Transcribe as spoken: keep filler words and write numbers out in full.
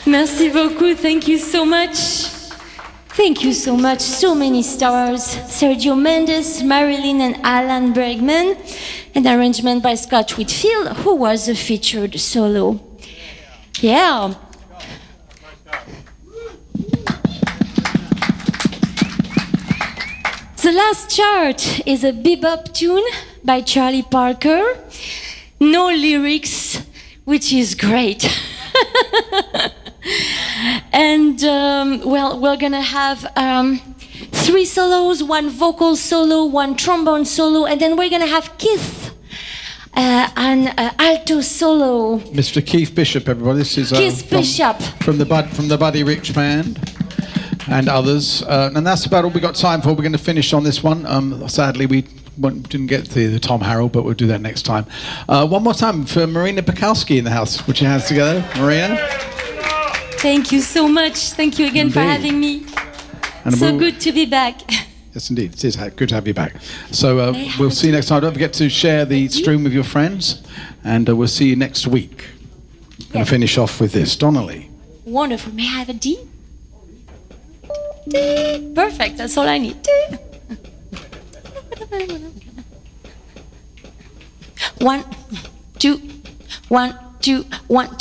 Merci beaucoup. Thank you so much. Thank you so much. So many stars. Sergio Mendes, Marilyn and Alan Bergman. An arrangement by Scott Whitfield, who was a featured solo. Yeah. The last chart is a bebop tune by Charlie Parker. No lyrics, which is great. And, um, well, we're gonna have um, three solos, one vocal solo, one trombone solo, and then we're gonna have Keith, uh, an uh, alto solo. Mister Keith Bishop, everybody. This is uh, Keith from, Bishop. from the Bud, from the Buddy Rich Band. And others, uh, and that's about all we've got time for. We're going to finish on this one. Um, sadly, we didn't get the, the Tom Harrell, but we'll do that next time. Uh, one more time for Marina Bukowski in the house. Put your hands together, Marina. Thank you so much. Thank you again Indeed. for having me. And so we'll, good to be back. Yes, indeed. It is good to have you back. So uh, we'll see you next time. Don't forget to share the stream with your friends, and uh, we'll see you next week. Going to Yeah. finish off with this, Donnelly. Wonderful. May I have a D? D. Perfect. That's all I need. D. One, two, one, two, one, two.